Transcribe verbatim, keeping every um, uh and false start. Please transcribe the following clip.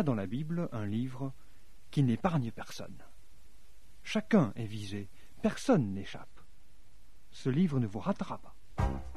a dans la Bible un livre qui n'épargne personne. Chacun est visé, personne n'échappe. Ce livre ne vous ratera pas.